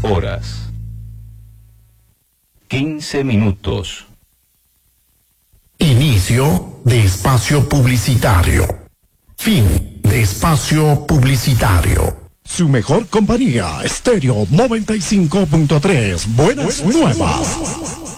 horas 15 minutos. Inicio de espacio publicitario. Fin de espacio publicitario. Su mejor compañía, Estéreo 95.3. Buenas nuevas.